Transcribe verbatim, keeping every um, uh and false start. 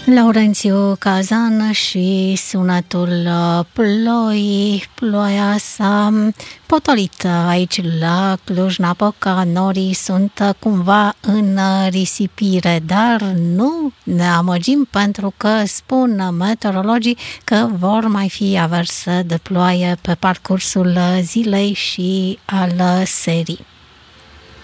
Laurențiu Cazan și sunetul ploii. Ploaia s-a potolit aici la Cluj-Napoca. Norii sunt cumva în risipire, dar nu ne amăgim pentru că spun meteorologii că vor mai fi averse de ploaie pe parcursul zilei și al serii.